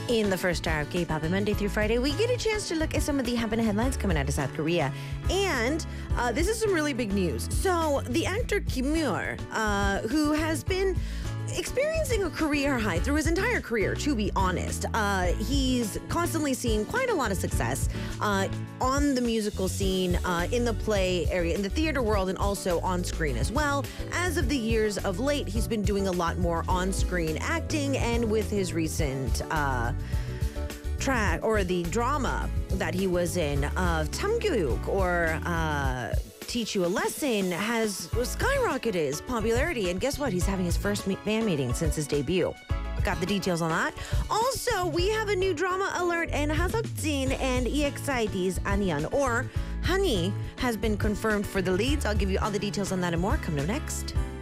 In the first hour of K-pop, Monday through Friday, we get a chance to look at some of the happening headlines coming out of South Korea. And this is some really big news. So the actor Kim Muir, who has been experiencing a career high through his entire career, to be honest. He's constantly seeing quite a lot of success on the musical scene, in the play area, in the theater world, and also on screen as well. As of the years of late, he's been doing a lot more on-screen acting, and with his recent track or the drama that he was in of Tamgyuk, or Teach You a Lesson, has skyrocketed his popularity. And guess what? He's having his first fan meeting since his debut. Got the details on that. Also, we have a new drama alert, and Ha-seok-jin and EXID's Anyeon, or Honey, has been confirmed for the leads. I'll give you all the details on that and more coming up next.